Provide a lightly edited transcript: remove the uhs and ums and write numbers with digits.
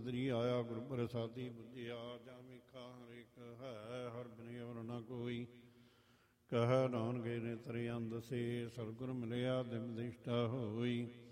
ਨਦਰੀ ਆਇਆ ਗੁਰ ਪ੍ਰਸਾਦੀ ਬੁੱਝਿਆ। ਜਾਂ ਵੇਖਾ ਹਰੇਕ ਹੈ ਹਰ ਬਿਨ ਅਵਰ ਨ ਕੋਈ। ਕਹਿ ਨਾਨਕ ਨੇ ਤਰਿ ਅੰਧ ਸੇ ਸਤਿਗੁਰ ਮਿਲਿਆ ਦਿਮ ਦਿਸ਼ਟਾ ਹੋਈ।